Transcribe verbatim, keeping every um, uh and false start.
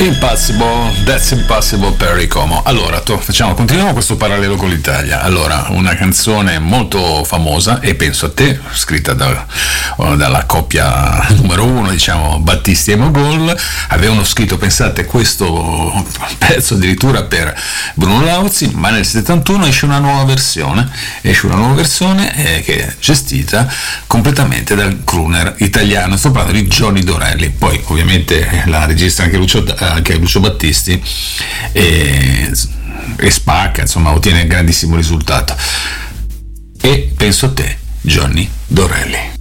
Impossible, that's impossible Perry Como. Allora, to, facciamo, continuiamo questo parallelo con l'Italia. Allora, una canzone molto famosa, e penso a te, scritta da, dalla coppia numero uno, diciamo, Battisti e Mogol. Avevano scritto, pensate, questo pezzo addirittura per Bruno Lauzi, ma nel settantuno esce una nuova versione, esce una nuova versione eh, che è gestita completamente dal crooner italiano. Sto parlando di Johnny Dorelli. Poi ovviamente la registra anche Lucio, anche Lucio Battisti e, e spacca, insomma, ottiene grandissimo risultato. E penso a te, Johnny Dorelli.